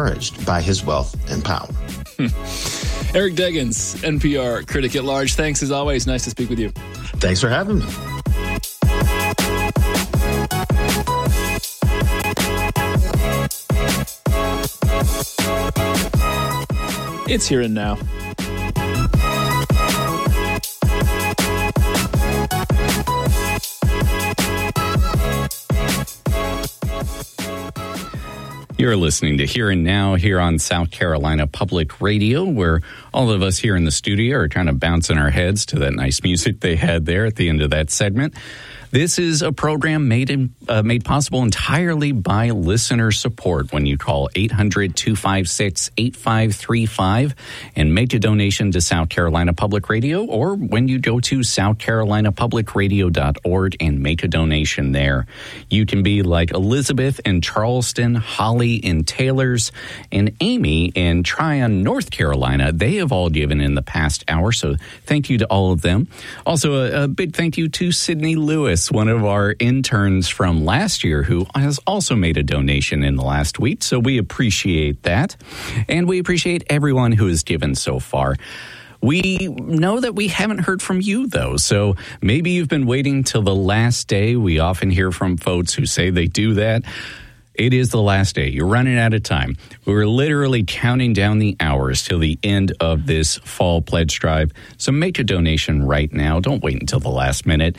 encouraged by his wealth and power. Eric Deggans, NPR Critic at Large. Thanks as always. Nice to speak with you. Thanks for having me. It's Here and Now. You're listening to Here and Now here on South Carolina Public Radio, where all of us here in the studio are kind of bouncing our heads to that nice music they had there at the end of that segment. This is a program made possible entirely by listener support. When you call 800-256-8535 and make a donation to South Carolina Public Radio, or when you go to southcarolinapublicradio.org and make a donation there. You can be like Elizabeth in Charleston, Holly in Taylors, and Amy in Tryon, North Carolina. They have all given in the past hour, so thank you to all of them. Also, a big thank you to Sydney Lewis, one of our interns from last year, who has also made a donation in the last week. So we appreciate that. And we appreciate everyone who has given so far. We know that we haven't heard from you, though, so maybe you've been waiting till the last day. We often hear from folks who say they do that. It is the last day. You're running out of time. We're literally counting down the hours till the end of this fall pledge drive. So make a donation right now. Don't wait until the last minute.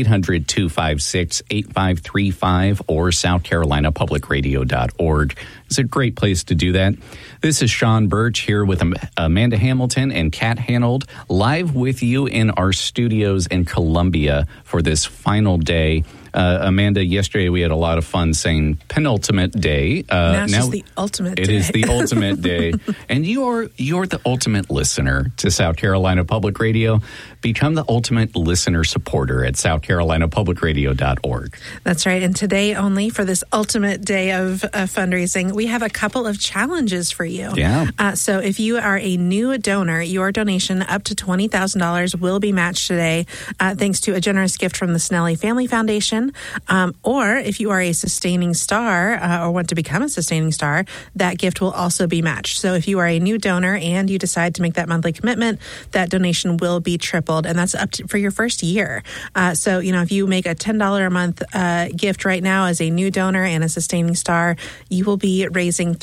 800-256-8535 or southcarolinapublicradio.org. It's a great place to do that. This is Sean Birch here with Amanda Hamilton and Kat Hanold, live with you in our studios in Columbia for this final day. Amanda, yesterday we had a lot of fun saying penultimate day. Now it's the ultimate day. It is the ultimate day. And you're the ultimate listener to South Carolina Public Radio. Become the ultimate listener supporter at southcarolinapublicradio.org. That's right. And today only, for this ultimate day of fundraising, we have a couple of challenges for you. Yeah. So if you are a new donor, your donation up to $20,000 will be matched today, thanks to a generous gift from the Snelly Family Foundation. Or if you are a sustaining star or want to become a sustaining star, that gift will also be matched. So if you are a new donor and you decide to make that monthly commitment, that donation will be tripled. And that's up to, for your first year. So, if you make a $10 a month gift right now as a new donor and a sustaining star, you will be raising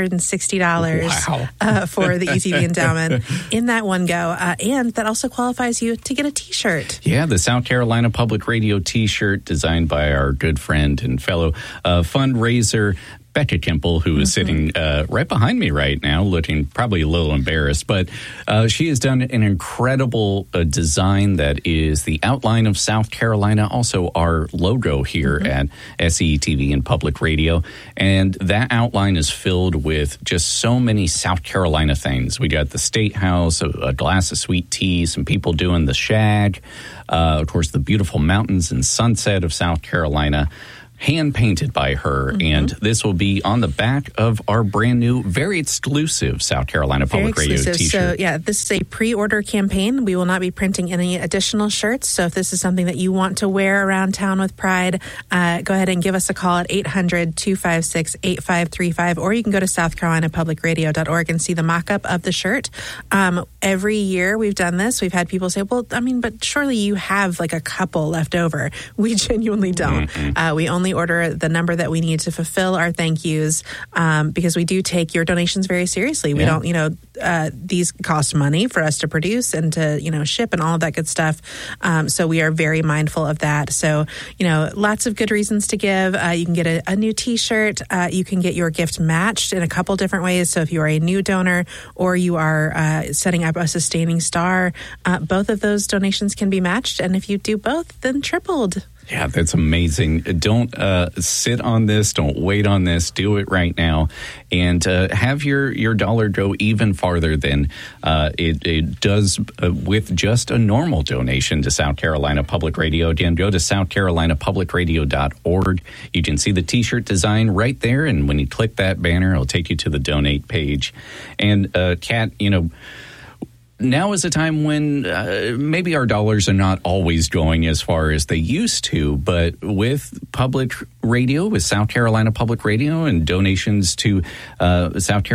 $360 for the ETV endowment in that one go. And that also qualifies you to get a T-shirt. Yeah, the South Carolina Public Radio T-shirt designed by our good friend and fellow fundraiser, Becca Temple, who is sitting right behind me right now, looking probably a little embarrassed. But she has done an incredible design that is the outline of South Carolina, also our logo here at SETV and Public Radio. And that outline is filled with just so many South Carolina things. We got the State House, a glass of sweet tea, some people doing the shag, of course, the beautiful mountains and sunset of South Carolina. Hand-painted by her, and this will be on the back of our brand new, very exclusive South Carolina Public Radio T-shirt. So, this is a pre-order campaign. We will not be printing any additional shirts, so if this is something that you want to wear around town with pride, go ahead and give us a call at 800-256-8535, or you can go to southcarolinapublicradio.org and see the mock-up of the shirt. Every year we've done this, we've had people say, but surely you have like a couple left over. We genuinely don't. We only order the number that we need to fulfill our thank yous, because we do take your donations very seriously. We don't, these cost money for us to produce and to, ship and all of that good stuff. So we are very mindful of that. So, lots of good reasons to give. You can get a new T-shirt. You can get your gift matched in a couple different ways. So if you are a new donor or you are setting up a sustaining star, both of those donations can be matched. And if you do both, then tripled. Yeah, that's amazing. Don't sit on this. Don't wait on this. Do it right now. And have your dollar go even farther than it does with just a normal donation to South Carolina Public Radio. Again, go to southcarolinapublicradio.org. You can see the T-shirt design right there. And when you click that banner, it'll take you to the donate page. And, Kat, now is a time when maybe our dollars are not always going as far as they used to, but with public radio, with South Carolina Public Radio and donations to South Carolina